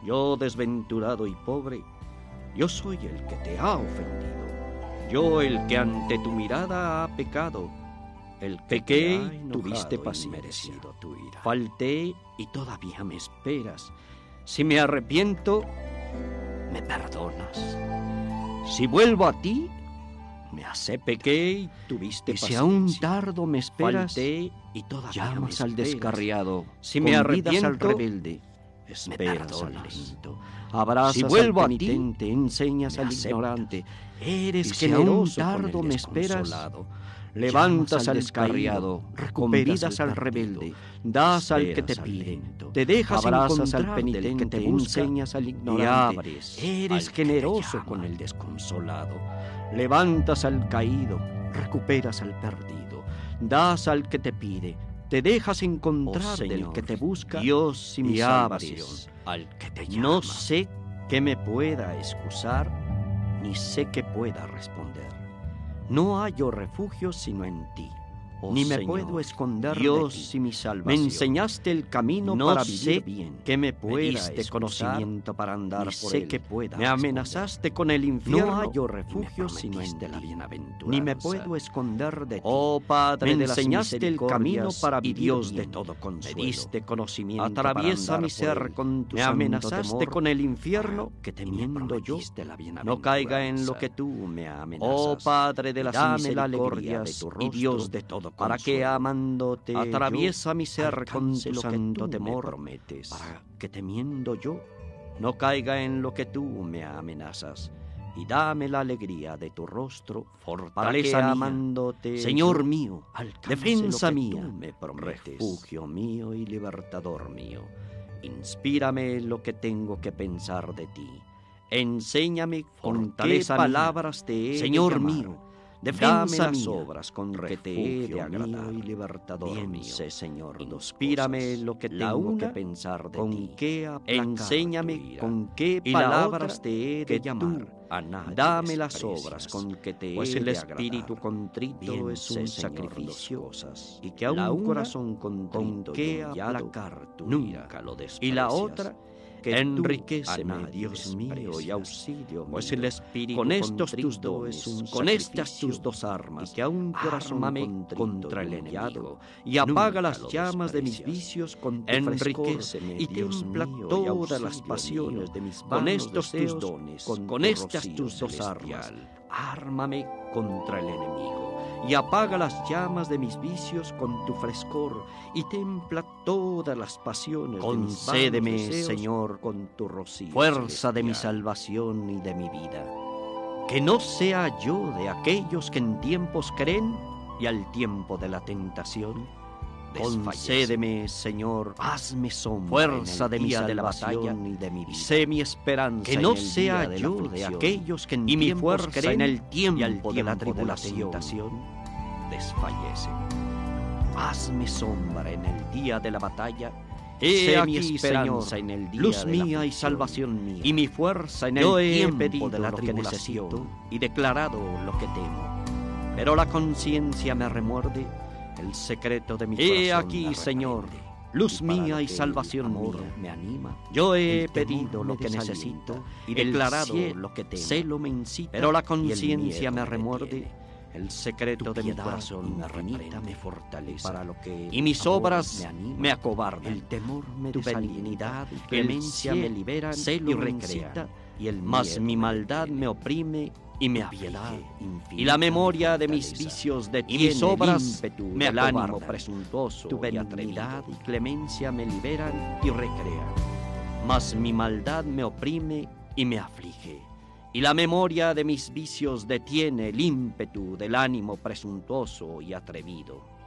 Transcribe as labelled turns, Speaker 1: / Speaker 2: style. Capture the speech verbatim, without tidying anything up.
Speaker 1: Yo desventurado y pobre, yo soy el que te ha ofendido. Yo el que ante tu mirada ha pecado. El que pequé y tuviste paciencia. Tu ira. Falté y todavía me esperas. Si me arrepiento, me perdonas. Si vuelvo a ti, me hace pequé y tuviste
Speaker 2: y
Speaker 1: paciencia.
Speaker 2: Si aún tardo me esperas,
Speaker 1: falté y todavía
Speaker 2: llamas
Speaker 1: me
Speaker 2: al descarriado.
Speaker 1: Si me arrepiento,
Speaker 2: al rebelde.
Speaker 1: Me
Speaker 2: Esperas al
Speaker 1: perdonas.
Speaker 2: lento, abrazas
Speaker 1: Si vuelvo
Speaker 2: al
Speaker 1: a ti,
Speaker 2: penitente, enseñas
Speaker 1: me
Speaker 2: al
Speaker 1: aceptas.
Speaker 2: ignorante. Eres
Speaker 1: Y si
Speaker 2: generoso
Speaker 1: aún
Speaker 2: tardo
Speaker 1: con el
Speaker 2: me esperas,
Speaker 1: desconsolado, levantas al
Speaker 2: descarriado,
Speaker 1: descarriado,
Speaker 2: convidas al
Speaker 1: perdido,
Speaker 2: rebelde, das al que te
Speaker 1: esperas al
Speaker 2: pide,
Speaker 1: lento,
Speaker 2: te dejas
Speaker 1: abrazas al
Speaker 2: encontrar del
Speaker 1: penitente,
Speaker 2: que te
Speaker 1: busca,
Speaker 2: enseñas al
Speaker 1: y
Speaker 2: ignorante.
Speaker 1: abres
Speaker 2: Eres
Speaker 1: al que te
Speaker 2: generoso
Speaker 1: llama.
Speaker 2: con el desconsolado, levantas al caído, recuperas al perdido, das al que te pide, te dejas encontrar
Speaker 1: Oh,
Speaker 2: del
Speaker 1: Señor,
Speaker 2: que te busca
Speaker 1: Dios y mi
Speaker 2: y abres
Speaker 1: salvación, al que te
Speaker 2: llama.
Speaker 1: No sé qué me pueda excusar, ni sé qué pueda responder. No hallo refugio sino en ti. Oh,
Speaker 2: ni me
Speaker 1: Señor,
Speaker 2: puedo esconder
Speaker 1: Dios
Speaker 2: de ti.
Speaker 1: y mi
Speaker 2: Me
Speaker 1: salvación.
Speaker 2: enseñaste el camino
Speaker 1: No
Speaker 2: para
Speaker 1: sé
Speaker 2: vivir bien.
Speaker 1: que me pueda
Speaker 2: diste
Speaker 1: excusar,
Speaker 2: conocimiento para andar
Speaker 1: ni
Speaker 2: por
Speaker 1: sé
Speaker 2: él.
Speaker 1: que pueda
Speaker 2: Me
Speaker 1: responder.
Speaker 2: amenazaste con el infierno.
Speaker 1: No hallo
Speaker 2: y
Speaker 1: refugio
Speaker 2: me
Speaker 1: sino en
Speaker 2: prometiste
Speaker 1: ti.
Speaker 2: la bienaventuranza.
Speaker 1: Ni me puedo
Speaker 2: esconder de ti.
Speaker 1: Oh Padre
Speaker 2: Me
Speaker 1: de las
Speaker 2: enseñaste el camino
Speaker 1: misericordias
Speaker 2: para
Speaker 1: y
Speaker 2: vivir
Speaker 1: Dios
Speaker 2: bien.
Speaker 1: de todo consuelo.
Speaker 2: Me diste conocimiento
Speaker 1: Atraviesa
Speaker 2: para andar
Speaker 1: mi
Speaker 2: por
Speaker 1: ser
Speaker 2: él.
Speaker 1: con tu
Speaker 2: Me
Speaker 1: santo
Speaker 2: amenazaste
Speaker 1: temor,
Speaker 2: con el infierno
Speaker 1: para que
Speaker 2: temiendo
Speaker 1: temiendo
Speaker 2: yo
Speaker 1: yo
Speaker 2: la
Speaker 1: no caiga en lo
Speaker 2: bienaventuranza.
Speaker 1: que tú me
Speaker 2: Oh
Speaker 1: amenazas.
Speaker 2: Padre de
Speaker 1: Y
Speaker 2: las
Speaker 1: dame la alegría
Speaker 2: misericordias
Speaker 1: de tu
Speaker 2: y
Speaker 1: rostro,
Speaker 2: Dios de todo
Speaker 1: para que
Speaker 2: consuelo.
Speaker 1: amándote
Speaker 2: Atraviesa
Speaker 1: yo
Speaker 2: mi ser con
Speaker 1: alcance
Speaker 2: tu
Speaker 1: lo que
Speaker 2: santo
Speaker 1: tú me
Speaker 2: temor,
Speaker 1: prometes,
Speaker 2: para que temiendo yo
Speaker 1: no caiga en lo que tú me amenazas, y dame la alegría de tu rostro,
Speaker 2: fortaleza
Speaker 1: para que
Speaker 2: mía,
Speaker 1: amándote
Speaker 2: Señor
Speaker 1: yo,
Speaker 2: mío,
Speaker 1: alcance
Speaker 2: defensa
Speaker 1: lo que
Speaker 2: mía,
Speaker 1: tú me prometes,
Speaker 2: refugio mío y libertador mío.
Speaker 1: Inspírame lo que tengo que pensar de ti. Enséñame con qué
Speaker 2: Fortaleza mía,
Speaker 1: palabras te he
Speaker 2: Señor
Speaker 1: de llamar.
Speaker 2: mío,
Speaker 1: Dame
Speaker 2: defensa
Speaker 1: las
Speaker 2: mía,
Speaker 1: obras con que te he
Speaker 2: refugio
Speaker 1: de agradar.
Speaker 2: mío y libertador
Speaker 1: Bien
Speaker 2: mío.
Speaker 1: sé, Señor, dos
Speaker 2: Inspírame
Speaker 1: cosas.
Speaker 2: lo que
Speaker 1: La
Speaker 2: tengo
Speaker 1: una,
Speaker 2: que pensar de
Speaker 1: con
Speaker 2: ti.
Speaker 1: qué aplacar
Speaker 2: Enséñame
Speaker 1: tu ira.
Speaker 2: con qué
Speaker 1: Y la
Speaker 2: palabras
Speaker 1: otra,
Speaker 2: te he
Speaker 1: que
Speaker 2: de llamar.
Speaker 1: tú a nadie
Speaker 2: Dame las
Speaker 1: desprecias,
Speaker 2: obras con que te
Speaker 1: pues
Speaker 2: he
Speaker 1: el
Speaker 2: de
Speaker 1: espíritu
Speaker 2: agradar.
Speaker 1: contrito
Speaker 2: Bien
Speaker 1: es
Speaker 2: sé,
Speaker 1: un
Speaker 2: Señor,
Speaker 1: sacrificio,
Speaker 2: dos cosas.
Speaker 1: y que a
Speaker 2: La
Speaker 1: un
Speaker 2: una,
Speaker 1: corazón contrito
Speaker 2: con qué
Speaker 1: y humillado
Speaker 2: aplacar tu
Speaker 1: nunca
Speaker 2: ira.
Speaker 1: lo desprecias.
Speaker 2: Y la otra,
Speaker 1: que
Speaker 2: enriquéceme,
Speaker 1: tú a nadie
Speaker 2: Dios mío, y
Speaker 1: desprecias,
Speaker 2: auxilio
Speaker 1: pues
Speaker 2: mío.
Speaker 1: el espíritu
Speaker 2: Con estos
Speaker 1: contrito
Speaker 2: tus dones,
Speaker 1: es un
Speaker 2: con estas
Speaker 1: sacrificio,
Speaker 2: tus dos armas,
Speaker 1: y que a un corazón
Speaker 2: ármame
Speaker 1: contrito
Speaker 2: contra
Speaker 1: y
Speaker 2: el
Speaker 1: humillado
Speaker 2: enemigo, y apaga
Speaker 1: nunca
Speaker 2: las
Speaker 1: lo
Speaker 2: llamas de mis
Speaker 1: desprecias.
Speaker 2: vicios con tu
Speaker 1: Enriquéceme,
Speaker 2: frescor, y
Speaker 1: Dios
Speaker 2: templa
Speaker 1: mío, y
Speaker 2: todas las
Speaker 1: auxilio
Speaker 2: pasiones
Speaker 1: mío,
Speaker 2: de mis
Speaker 1: con
Speaker 2: vanos
Speaker 1: estos tus
Speaker 2: deseos,
Speaker 1: dones,
Speaker 2: con,
Speaker 1: con
Speaker 2: tu
Speaker 1: estas
Speaker 2: rocío
Speaker 1: tus dos
Speaker 2: celestial.
Speaker 1: armas.
Speaker 2: Ármame contra el enemigo, y apaga las llamas de mis vicios con tu frescor, y templa todas las pasiones de mis
Speaker 1: Concédeme,
Speaker 2: vanos deseos,
Speaker 1: Señor,
Speaker 2: con tu rocío
Speaker 1: fuerza de mi
Speaker 2: celestial.
Speaker 1: salvación y de mi vida.
Speaker 2: Que no sea yo de aquellos que en tiempos creen y al tiempo de la tentación desfallecen.
Speaker 1: Concédeme, Señor,
Speaker 2: Hazme sombra
Speaker 1: fuerza
Speaker 2: en
Speaker 1: de
Speaker 2: el
Speaker 1: mi
Speaker 2: día de la
Speaker 1: salvación
Speaker 2: batalla
Speaker 1: y de mi
Speaker 2: y
Speaker 1: vida.
Speaker 2: sé mi esperanza
Speaker 1: Que
Speaker 2: en
Speaker 1: no
Speaker 2: el
Speaker 1: sea
Speaker 2: día de la
Speaker 1: yo de
Speaker 2: aflicción,
Speaker 1: aquellos que en
Speaker 2: y mi
Speaker 1: tiempos
Speaker 2: fuerza
Speaker 1: creen
Speaker 2: en el tiempo
Speaker 1: y al
Speaker 2: de la
Speaker 1: tiempo de la
Speaker 2: tribulación
Speaker 1: tentación
Speaker 2: desfallece. Hazme sombra en el día de la batalla.
Speaker 1: He
Speaker 2: Sé
Speaker 1: aquí,
Speaker 2: mi esperanza
Speaker 1: Señor,
Speaker 2: en el día
Speaker 1: luz
Speaker 2: de la
Speaker 1: mía y
Speaker 2: aflicción,
Speaker 1: salvación mía.
Speaker 2: y mi fuerza en
Speaker 1: Yo
Speaker 2: el
Speaker 1: he
Speaker 2: tiempo
Speaker 1: pedido
Speaker 2: de la
Speaker 1: lo que
Speaker 2: tribulación
Speaker 1: necesito
Speaker 2: y declarado lo que temo. Pero la conciencia me remuerde, el secreto de mi corazón
Speaker 1: He
Speaker 2: me
Speaker 1: aquí,
Speaker 2: reprende.
Speaker 1: Señor,
Speaker 2: Luz
Speaker 1: y para
Speaker 2: mía
Speaker 1: lo
Speaker 2: y
Speaker 1: que
Speaker 2: salvación
Speaker 1: el amor
Speaker 2: mía.
Speaker 1: me anima.
Speaker 2: Yo he
Speaker 1: El temor
Speaker 2: pedido
Speaker 1: me
Speaker 2: lo que
Speaker 1: desalienta,
Speaker 2: necesito y
Speaker 1: el
Speaker 2: declarado
Speaker 1: cielo,
Speaker 2: lo que temo.
Speaker 1: celo me incita,
Speaker 2: Pero la
Speaker 1: y el
Speaker 2: conciencia
Speaker 1: miedo
Speaker 2: me
Speaker 1: me
Speaker 2: remuerde,
Speaker 1: detiene.
Speaker 2: el secreto
Speaker 1: Tu
Speaker 2: de mi
Speaker 1: piedad
Speaker 2: corazón me
Speaker 1: infinita
Speaker 2: reprende,
Speaker 1: me fortalece,
Speaker 2: para lo que
Speaker 1: y mis
Speaker 2: amor
Speaker 1: obras
Speaker 2: me, anima,
Speaker 1: me acobardan.
Speaker 2: el temor me
Speaker 1: Tu
Speaker 2: desalienta,
Speaker 1: benignidad y
Speaker 2: el
Speaker 1: clemencia me
Speaker 2: cielo,
Speaker 1: liberan
Speaker 2: celo
Speaker 1: y
Speaker 2: me
Speaker 1: recrean,
Speaker 2: incita, y el
Speaker 1: mas
Speaker 2: miedo
Speaker 1: mi
Speaker 2: me
Speaker 1: maldad
Speaker 2: detiene.
Speaker 1: me oprime y me
Speaker 2: Tu
Speaker 1: aflige,
Speaker 2: piedad
Speaker 1: y
Speaker 2: infinita
Speaker 1: la
Speaker 2: me
Speaker 1: memoria de mis
Speaker 2: fortaleza,
Speaker 1: vicios detiene
Speaker 2: y mis obras
Speaker 1: el ímpetu
Speaker 2: me
Speaker 1: del ánimo
Speaker 2: acobardan.
Speaker 1: presuntuoso
Speaker 2: Tu
Speaker 1: y
Speaker 2: benignidad
Speaker 1: atrevido.
Speaker 2: y clemencia me liberan y recrean,
Speaker 1: Mas mi maldad me oprime y me aflige, y la memoria de mis vicios detiene el ímpetu del ánimo presuntuoso y atrevido.